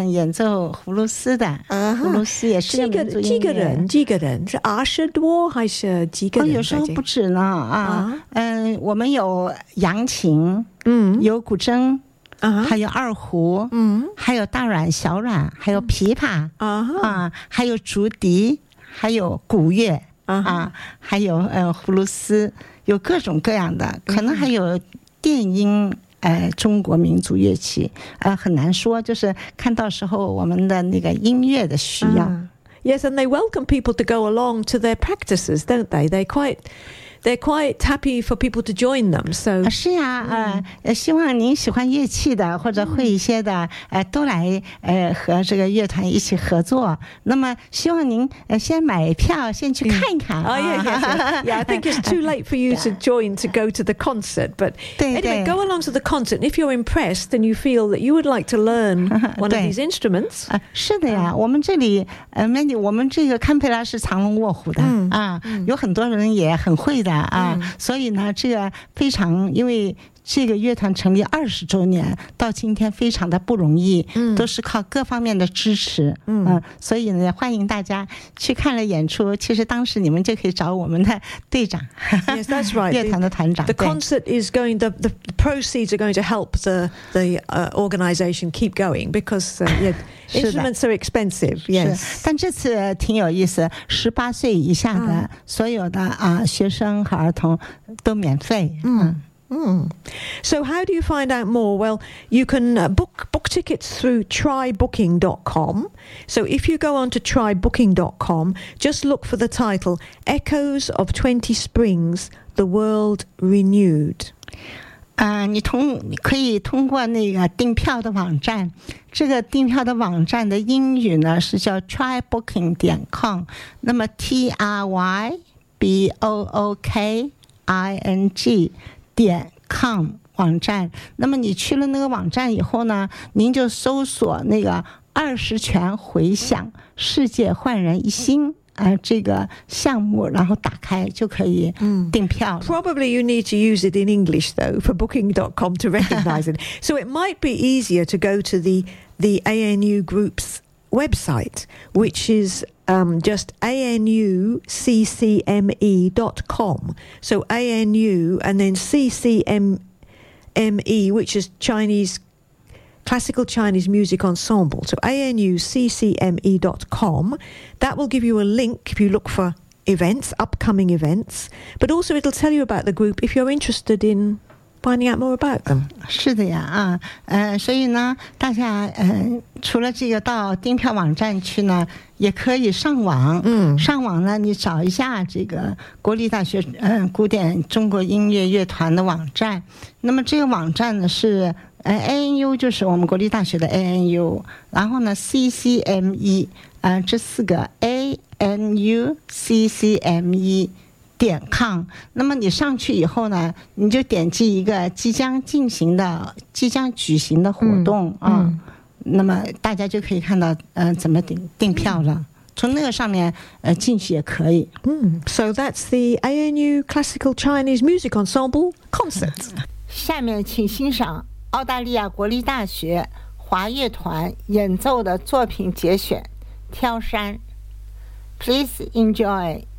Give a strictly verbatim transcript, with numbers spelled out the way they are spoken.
嗯，演奏葫芦丝的，葫芦丝也是民族音乐。 几个人？几个人？是二十多还是几个人？ 有时候不止呢啊。嗯，我们有扬琴，嗯，有古筝。还有二胡，嗯，还有大阮、小阮，还有琵琶啊，还有竹笛，还有鼓乐啊，还有呃葫芦丝，有各种各样的，可能还有电音，呃，中国民族乐器，呃，很难说，就是看到时候我们的那个音乐的需要。 Yes, and they welcome people to go along to their practices, don't they? They quite.They're quite happy for people to join them. So 是呀，呃，希望您喜欢乐器的或者会一些的，呃，都来呃和这个乐团一起合作。那么希望您呃先买票，先去看一看。 Oh yeah, yes, yes. Yeah, I think it's too late for you to join to go to the concert. But anyway, go along to the concert. If you're impressed and you feel that you would like to learn one of these instruments, 是的呀，我们这里呃 ，Mandy， 我们这个堪培拉是藏龙卧虎的啊，有很多人也很会的。啊，所以呢，这个非常，因为这个乐团成立二十周年，到今天非常的不容易，嗯，都是靠各方面的支持，嗯，呃、所以呢，欢迎大家去看了演出。其实当时你们就可以找我们的队长 ，Yes, that's right. 乐团的团长。 The concert is going. The the proceeds are going to help the the uh, organization keep going because uh, yeah, instruments are expensive. Yes. 但这次挺有意思，十八岁以下的所有的啊学生和儿童都免费。嗯。 Mm. So how do you find out more? Well, you can uh, book book tickets through try booking dot com. So if you go on to try booking dot com, just look for the title Echoes of Twenty Springs, The World Renewed. 啊、呃，你通你可以通过那个订票的网站，这个订票的网站的英语呢是叫 try booking 点 com， 那么 T R Y B O O K I N G 点 com 网站。那么你去了那个网站以后呢，您就搜索那个二十拳回响世界焕然一新啊，这个项目，然后打开就可以订票。 Probably you need to use it in English though for booking dot com to recognize it. So it might be easier to go to the the A N U group's website, which is um, just A N U C C M E dot com. So A N U and then C C M E, which is Chinese Classical Chinese Music Ensemble. So A N U C C M E dot com. That will give you a link if you look for events, upcoming events. But also it'll tell you about the group if you're interested in finding out more about them. 是的呀，啊，呃，所以呢，大家呃，除了这个到订票网站去呢，也可以上网。嗯，上网呢，你找一下这个国立大学嗯、呃、古典中国音乐乐团的网站。那么这个网站呢是呃 A N U 就是我们国立大学的 A N U， 然后呢 C C M E 啊、呃、这四个 A N U C C M E。点 com， 那么你上去以后呢，你就点击一个即将进行的、即将举行的活动、嗯、啊、嗯，那么大家就可以看到，呃，怎么订订票了。从那个上面，呃，进去也可以。 嗯 ，So that's the A N U Classical Chinese Music Ensemble concert。 下面请欣赏澳大利亚国立大学华乐团演奏的作品节选《挑山》。Please enjoy